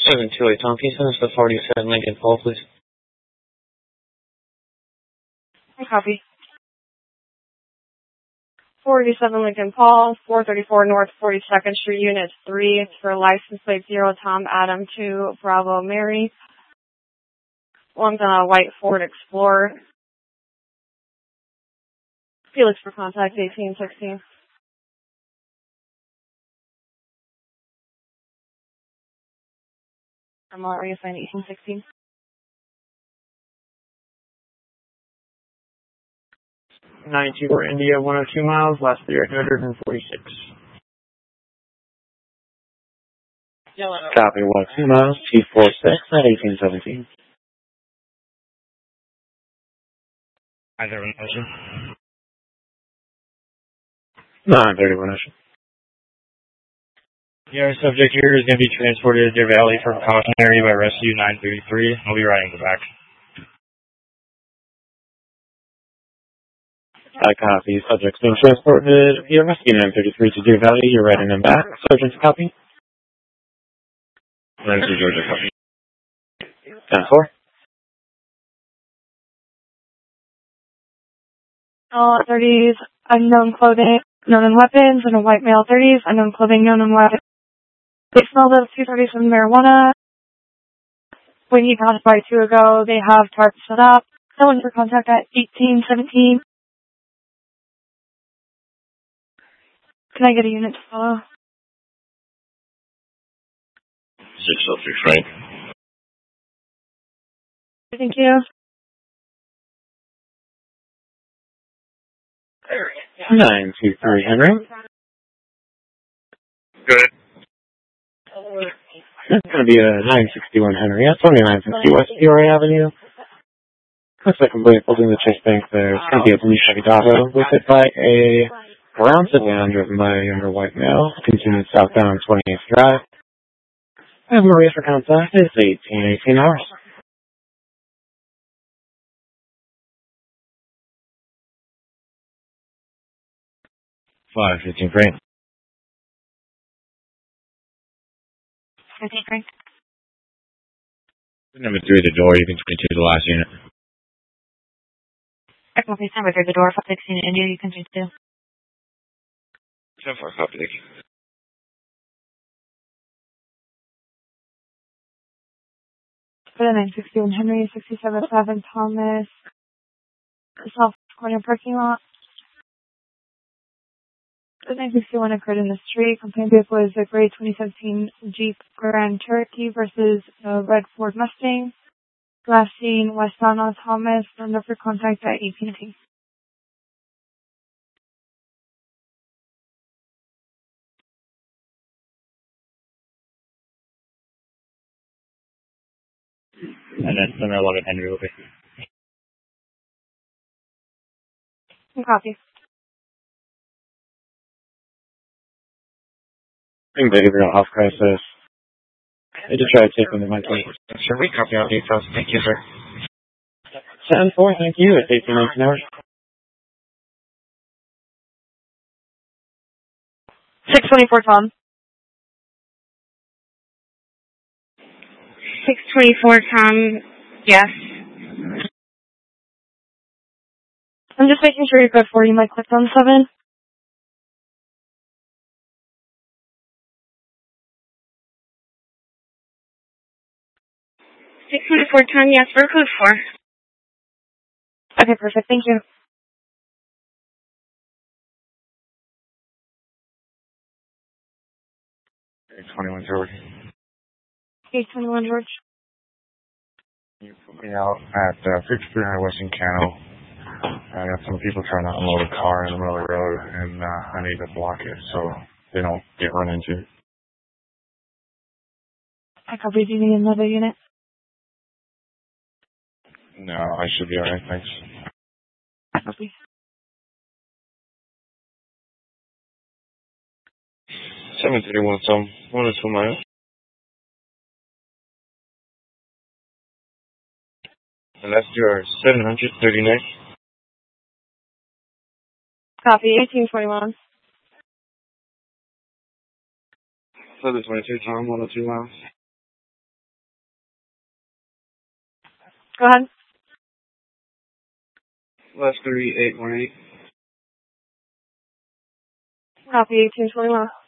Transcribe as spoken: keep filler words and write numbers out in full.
seven two eight, Tom, can you send us the forty-seven Lincoln Paul, please? I copy. forty-seven Lincoln Paul, four thirty-four North forty-second Street, Unit three. It's for license plate zero, Tom Adam two, Bravo Mary. One's on a white Ford Explorer. Felix for contact, eighteen sixteen. I'm already assigned eighteen sixteen. nine two for India, one oh two miles, last three hundred forty-six. Copy, one oh two miles, T forty-six at eighteen seventeen. Either one, Ocean. nine thirty-one, Ocean. Your subject here is going to be transported to Deer Valley for cautionary by rescue nine thirty-three. I'll be riding the back. I copy. Subject's being transported via rescue nine thirty-three to Deer Valley. You're riding them back. Sergeant's copy. Nancy Georgia copy. ten four. Uh, thirties, unknown clothing, known weapons, and a white male thirties, unknown clothing, known weapons. They smelled of two thirty-seven marijuana. When he passed by two ago, they have tarps set up. Someone for contact at eighteen seventeen. Can I get a unit to follow? Six oh six, right? Thank you. nine two three, Henry. Good. It's going to be a nine sixty-one Henry. That's twenty-nine fifty West Peoria Avenue. Looks like a vehicle in the Chase Bank there. It's going to be a blue Chevy Tahoe with it by a brown sedan driven by a younger white male. Continuing southbound twenty-eighth Drive. I have Maria for contact. It's eighteen eighteen hours. five fifteen Frank. fifteen Frank. Number three, the door. You can twenty-two, the last unit. I copy. Number three, the door. five sixteen India. You can twenty-two. ten four, copy. Thank you. For the nine sixty-one Henry, sixty-seven seven Thomas, South Corner parking lot. The nine sixty-one occurred in the street. Complaint vehicle is a gray twenty seventeen Jeep Grand Cherokee versus a red Ford Mustang. Last seen westbound on Thomas. Number for contact at eighteen eighteen. And then number eleven Henry will be. Copy. Behavioral health crisis. I just tried to take them to my place. Sure, we copy out details. Thank you, sir. ten four, thank you. It's eighteen nineteen hours. six twenty-four Tom. six twenty-four Tom. Yes. I'm just making sure you're good for you. Might click on seven. six twenty-four Tom, yes, for code four. Okay, perfect. Thank you. twenty-one George. eight twenty-one George. You put me out at uh, fifty-three hundred Western Cano. I got some people trying to unload a car in the middle of the road, and uh, I need to block it so they don't get run into. I copy. Do you need another unit? No, I should be alright, thanks. I copy. seven thirty-one, some one or two miles. And that's your seven hundred thirty-nine. Copy. eighteen twenty-one. seven twenty-two, Tom, one oh two miles. Go ahead. West three eight one eight. Copy eighteen twenty-one.